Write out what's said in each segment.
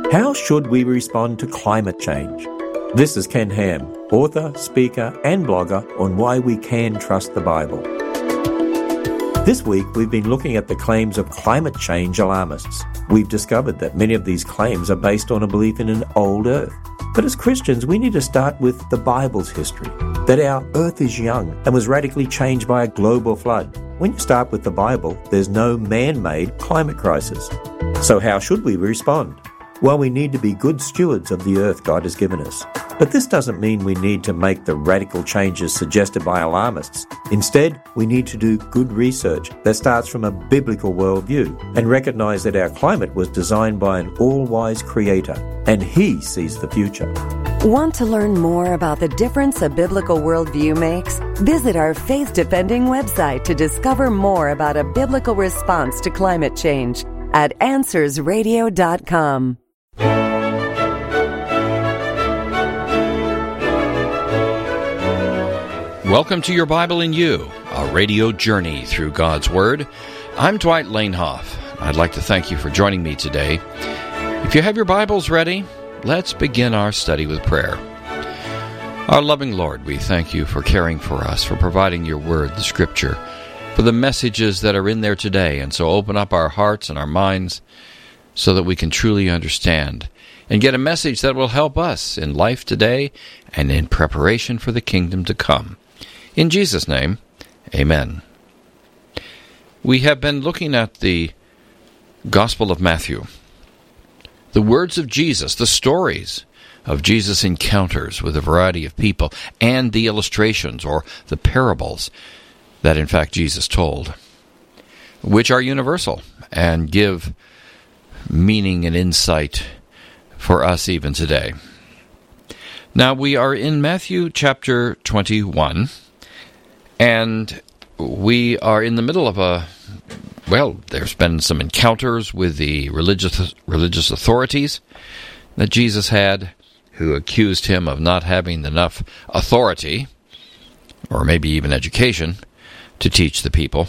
How should we respond to climate change? This is Ken Ham, author, speaker, and blogger on why we can trust the Bible. This week, we've been looking at the claims of climate change alarmists. We've discovered that many of these claims are based on a belief in an old Earth. But as Christians, we need to start with the Bible's history, that our Earth is young and was radically changed by a global flood. When you start with the Bible, there's no man-made climate crisis. So how should we respond? Well, we need to be good stewards of the earth God has given us. But this doesn't mean we need to make the radical changes suggested by alarmists. Instead, we need to do good research that starts from a biblical worldview and recognize that our climate was designed by an all-wise creator, and He sees the future. Want to learn more about the difference a biblical worldview makes? Visit our faith-defending website to discover more about a biblical response to climate change at AnswersRadio.com. Welcome to Your Bible in You, a radio journey through God's Word. I'm Dwight Lanehoff. I'd like to thank you for joining me today. If you have your Bibles ready, let's begin our study with prayer. Our loving Lord, we thank you for caring for us, for providing your Word, the Scripture, for the messages that are in there today. And so open up our hearts and our minds so that we can truly understand and get a message that will help us in life today and in preparation for the kingdom to come. In Jesus' name, amen. We have been looking at the Gospel of Matthew, the words of Jesus, the stories of Jesus' encounters with a variety of people, and the illustrations or the parables that in fact Jesus told, which are universal and give meaning and insight for us even today. Now we are in Matthew chapter 21, and we are in the middle of there's been some encounters with the religious authorities that Jesus had, who accused him of not having enough authority, or maybe even education, to teach the people.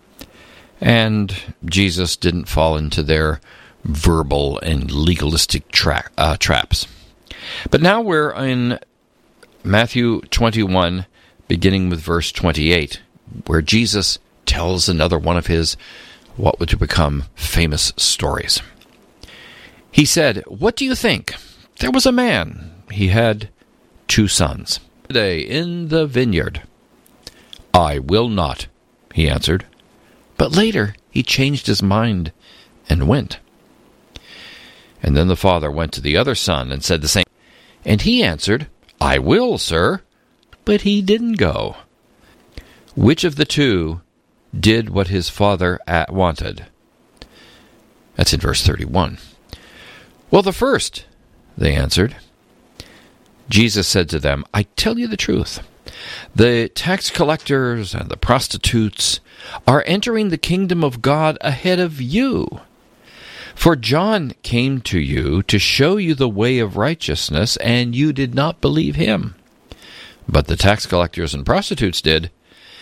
And Jesus didn't fall into their verbal and legalistic traps. But now we're in Matthew 21, beginning with verse 28, where Jesus tells another one of his what would become famous stories. He said, "What do you think? There was a man. He had 2 sons. Today in the vineyard. I will not," he answered. But later he changed his mind and went. And then the father went to the other son and said the same. And he answered, "I will, sir." But he didn't go. Which of the 2 did what his father wanted? That's in verse 31. "Well, the first," they answered. Jesus said to them, "I tell you the truth. The tax collectors and the prostitutes are entering the kingdom of God ahead of you. For John came to you to show you the way of righteousness, and you did not believe him. But the tax collectors and prostitutes did.